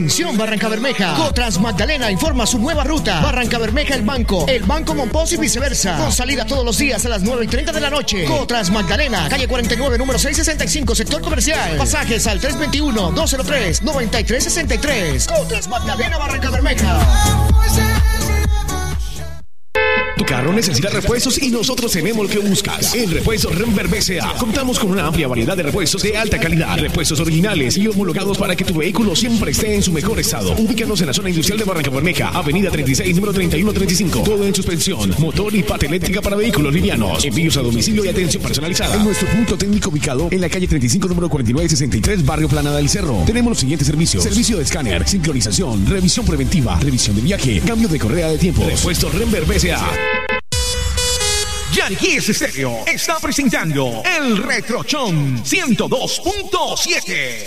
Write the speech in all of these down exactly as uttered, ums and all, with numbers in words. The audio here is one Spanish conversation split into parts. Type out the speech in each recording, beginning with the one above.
Atención Barranca Bermeja. Cotras Magdalena informa su nueva ruta. Barranca Bermeja el Banco, el Banco Monpós y viceversa. Con salida todos los días a las nueve y treinta de la noche. Cotras Magdalena, calle cuarenta y nueve, número seiscientos sesenta y cinco, sector comercial. Pasajes al tres veintiuno, dos cero tres, noventa y tres sesenta y tres. Cotras Magdalena, Barranca Bermeja. Tu carro necesita repuestos y nosotros tenemos lo que buscas. En Repuestos Renber B C A contamos con una amplia variedad de repuestos de alta calidad, repuestos originales y homologados para que tu vehículo siempre esté en su mejor estado. Ubícanos en la zona industrial de Barranca Bermeja, avenida treinta y seis, número treinta y uno treinta y cinco. Todo en suspensión, motor y parte eléctrica para vehículos livianos. Envíos a domicilio y atención personalizada. En nuestro punto técnico ubicado en la calle treinta y cinco, número cuarenta y nueve sesenta y tres, barrio Planada del Cerro. Tenemos los siguientes servicios: servicio de escáner, sincronización, revisión preventiva, revisión de viaje, cambio de correa de tiempo. Repuestos Renber B C A. Yankees Estéreo está presentando el Retrochón ciento dos punto siete.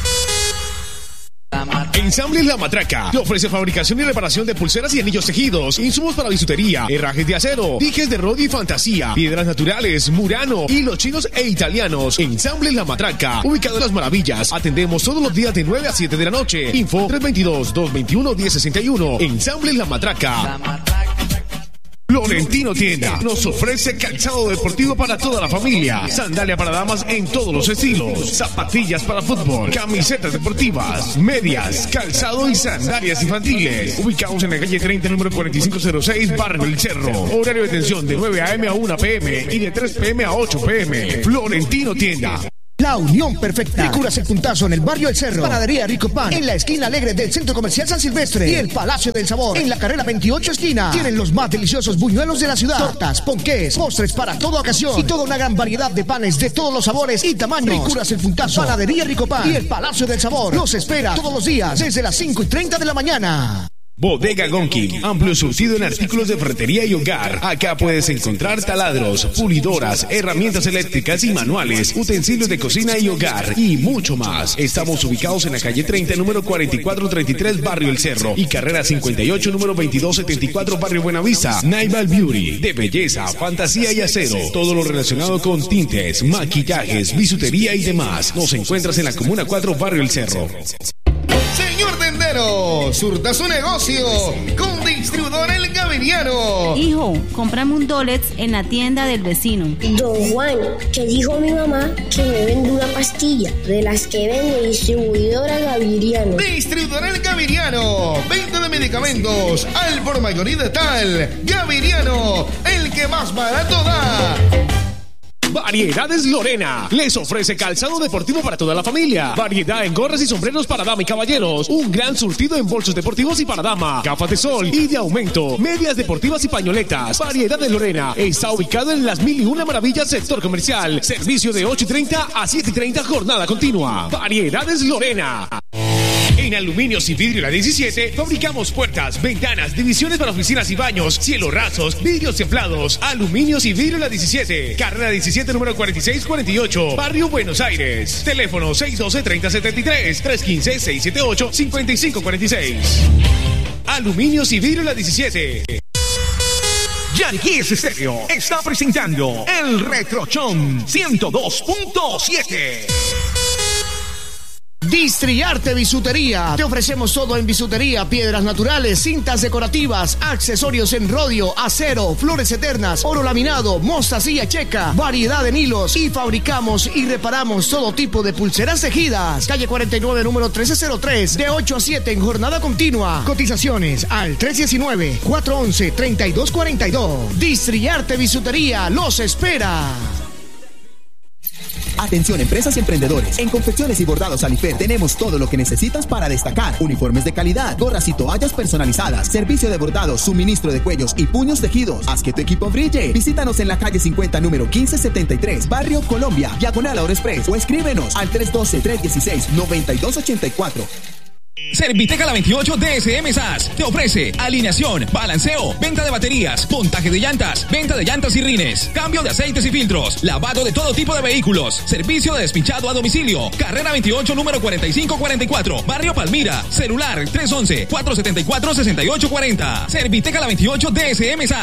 Ensambles La Matraca te ofrece fabricación y reparación de pulseras y anillos tejidos, insumos para bisutería, herrajes de acero, dijes de rodio y fantasía, piedras naturales, murano, hilos chinos e italianos. Ensambles La Matraca, ubicado en Las Maravillas. Atendemos todos los días de nueve a siete de la noche. Info tres veintidós, dos veintiuno, diez sesenta y uno. Ensambles La Matraca. La Matraca. Florentino Tienda nos ofrece calzado deportivo para toda la familia, sandalia para damas en todos los estilos, zapatillas para fútbol, camisetas deportivas, medias, calzado y sandalias infantiles. Ubicados en la calle treinta, número cuarenta y cinco cero seis, barrio El Cerro. Horario de atención de nueve a eme a una pe eme y de tres pe eme a ocho pe eme. Florentino Tienda. La unión perfecta. Curas el Puntazo en el barrio El Cerro. Panadería Rico Pan en la esquina alegre del Centro Comercial San Silvestre. Y el Palacio del Sabor en la carrera veintiocho esquina. Tienen los más deliciosos buñuelos de la ciudad. Tortas, ponqués, postres para toda ocasión. Y toda una gran variedad de panes de todos los sabores y tamaños. Ricuras el Puntazo, Panadería Rico Pan y el Palacio del Sabor. Los espera todos los días desde las cinco y treinta de la mañana. Bodega Gonkin, amplio surtido en artículos de ferretería y hogar. Acá puedes encontrar taladros, pulidoras, herramientas eléctricas y manuales, utensilios de cocina y hogar y mucho más. Estamos ubicados en la calle treinta, número cuarenta y cuatro treinta y tres, barrio El Cerro, y carrera cincuenta y ocho, número veintidós setenta y cuatro, barrio Buenavista. Naval Beauty, de belleza, fantasía y acero. Todo lo relacionado con tintes, maquillajes, bisutería y demás. Nos encuentras en la Comuna cuatro, barrio El Cerro. Señor tendero, surta su negocio con Distribuidor El Gaviriano. Hijo, cómprame un Dolex en la tienda del vecino. Don Juan, que dijo mi mamá que me vende una pastilla de las que vende Distribuidora Gaviriano. Distribuidor El Gaviriano, venta de medicamentos al por mayor y de tal. Gaviriano, el que más barato da. Variedades Lorena les ofrece calzado deportivo para toda la familia, variedad en gorras y sombreros para dama y caballeros, un gran surtido en bolsos deportivos y para dama, gafas de sol y de aumento, medias deportivas y pañoletas. Variedades Lorena está ubicado en las Mil y Una Maravillas, sector comercial. Servicio de ocho y treinta a siete y treinta, jornada continua. Variedades Lorena. En Aluminios y Vidrio La diecisiete fabricamos puertas, ventanas, divisiones para oficinas y baños, cielos rasos, vidrios templados. Aluminios y Vidrio La diecisiete, carrera diecisiete, número cuarenta y seis cuarenta y ocho, barrio Buenos Aires. Teléfono seis uno dos, treinta setenta y tres, tres uno cinco, seis siete ocho, cinco cinco cuatro seis. Aluminios y Vidrio La diecisiete. Yankees Estéreo está presentando el Retrochón ciento dos punto siete. Distriarte Bisutería. Te ofrecemos todo en bisutería, piedras naturales, cintas decorativas, accesorios en rodio, acero, flores eternas, oro laminado, mostacilla checa, variedad en hilos y fabricamos y reparamos todo tipo de pulseras tejidas. Calle cuarenta y nueve, número trece cero tres, de ocho a siete en jornada continua. Cotizaciones al tres diecinueve, cuatro once, treinta y dos cuarenta y dos. Distriarte Bisutería los espera. Atención empresas y emprendedores. En Confecciones y Bordados Alifer tenemos todo lo que necesitas para destacar. Uniformes de calidad, gorras y toallas personalizadas, servicio de bordados, suministro de cuellos y puños tejidos. Haz que tu equipo brille. Visítanos en la calle cincuenta, número quince setenta y tres, barrio Colombia, diagonal Ahora Express, o escríbenos al tres uno dos, tres uno seis, nueve dos ocho cuatro. Serviteca La veintiocho D S M S A S te ofrece alineación, balanceo, venta de baterías, montaje de llantas, venta de llantas y rines, cambio de aceites y filtros, lavado de todo tipo de vehículos, servicio de despinchado a domicilio. Carrera veintiocho, número cuarenta y cinco cuarenta y cuatro, barrio Palmira. Celular tres uno uno, cuatro siete cuatro, seis ocho cuatro cero. Serviteca La veintiocho D S M S A